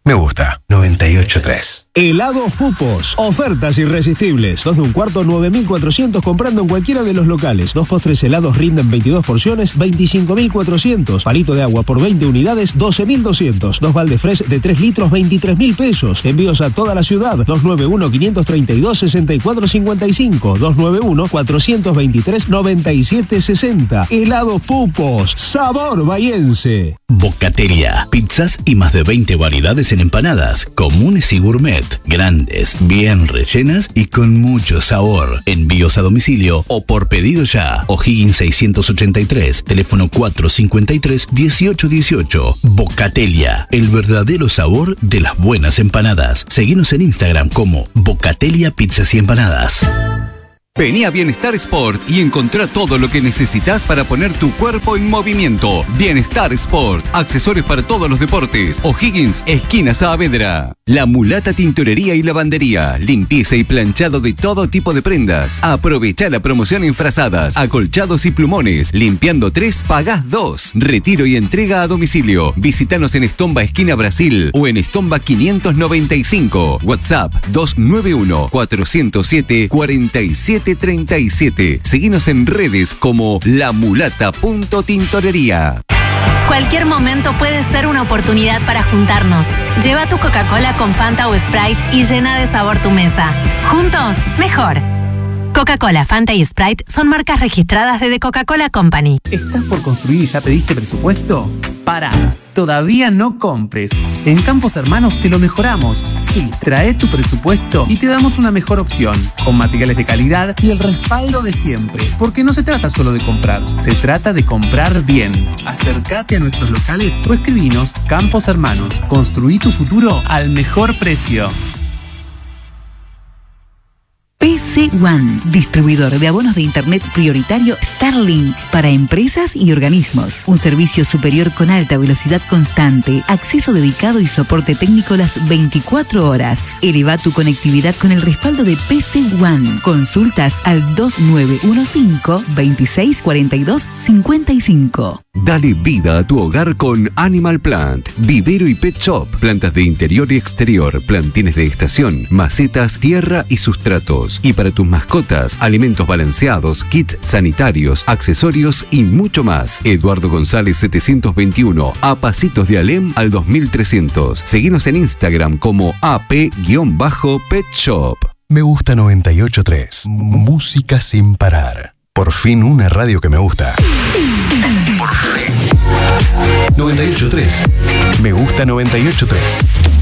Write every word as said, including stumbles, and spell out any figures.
Me gusta. noventa y ocho tres. Helados Pupos. Ofertas irresistibles. Dos de un cuarto, nueve mil cuatrocientos comprando en cualquiera de los locales. Dos postres helados rinden veintidós porciones, veinticinco mil cuatrocientos. Palito de agua por veinte unidades, doce mil doscientos. Dos balde fresh de tres litros, veintitrés mil pesos. Envíos a toda la ciudad. dos nueve uno, cinco tres dos, seis cuatro cinco cinco. dos nueve uno, cuatro dos tres, nueve siete seis cero. Helados Pupos. Sabor bahiense. Bocatelia. Pizzas y más de veinte variedades en empanadas, comunes y gourmet, grandes, bien rellenas y con mucho sabor. Envíos a domicilio o por pedido ya. O'Higgins seiscientos ochenta y tres, teléfono cuatro cinco tres, dieciocho dieciocho. Bocatelia, el verdadero sabor de las buenas empanadas. Seguinos en Instagram como Bocatelia Pizzas y Empanadas. Vení a Bienestar Sport y encontrá todo lo que necesitas para poner tu cuerpo en movimiento. Bienestar Sport, accesorios para todos los deportes. O'Higgins, esquina Saavedra. La Mulata Tintorería y Lavandería, limpieza y planchado de todo tipo de prendas. Aprovechá la promoción en frazadas, acolchados y plumones. Limpiando tres, pagás dos. Retiro y entrega a domicilio. Visítanos en Estomba, esquina Brasil o en Estomba quinientos noventa y cinco. WhatsApp dos nueve uno, cuatro cero siete, cuatro siete treinta y siete. Seguinos en redes como lamulata.tintorería. Cualquier momento puede ser una oportunidad para juntarnos. Lleva tu Coca-Cola con Fanta o Sprite y llena de sabor tu mesa. Juntos, mejor. Coca-Cola, Fanta y Sprite son marcas registradas de The Coca-Cola Company. ¿Estás por construir y ya pediste presupuesto? Pará, todavía no compres. En Campos Hermanos te lo mejoramos. Sí, trae tu presupuesto y te damos una mejor opción, con materiales de calidad y el respaldo de siempre. Porque no se trata solo de comprar, se trata de comprar bien. Acércate a nuestros locales o escribinos. Campos Hermanos, construí tu futuro al mejor precio. P C One, distribuidor de abonos de internet prioritario Starlink para empresas y organismos. Un servicio superior con alta velocidad constante, acceso dedicado y soporte técnico las veinticuatro horas. Eleva tu conectividad con el respaldo de P C One. Consultas al dos nueve uno cinco, veintiséis cuarenta y dos cincuenta y cinco. Dale vida a tu hogar con Animal Plant, vivero y pet shop, plantas de interior y exterior, plantines de estación, macetas, tierra y sustratos. Y para tus mascotas, alimentos balanceados, kits sanitarios, accesorios y mucho más. Eduardo González setecientos veintiuno, a pasitos de Alem al dos mil trescientos. Seguinos en Instagram como A P Pet Shop. Me gusta noventa y ocho tres. Música sin parar. Por fin una radio que me gusta. Por fin. noventa y ocho tres. Me gusta noventa y ocho tres.